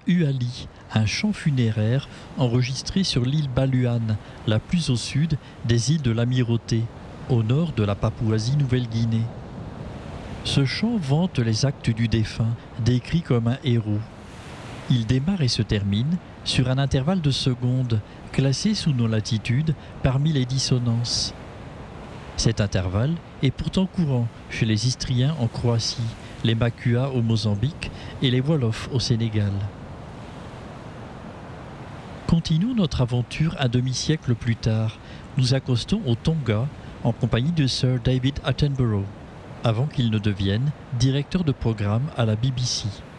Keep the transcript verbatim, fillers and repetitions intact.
Uali, un chant funéraire enregistré sur l'île Baluan, la plus au sud des îles de l'Amirauté, au nord de la Papouasie-Nouvelle-Guinée. Ce chant vante les actes du défunt, décrit comme un héros. Il démarre et se termine sur un intervalle de secondes, classé sous nos latitudes parmi les dissonances. Cet intervalle est pourtant courant chez les Istriens en Croatie, les Makua au Mozambique et les Wolofs au Sénégal. Continuons notre aventure un demi-siècle plus tard. Nous accostons au Tonga en compagnie de Sir David Attenborough, avant qu'il ne devienne directeur de programme à la B B C.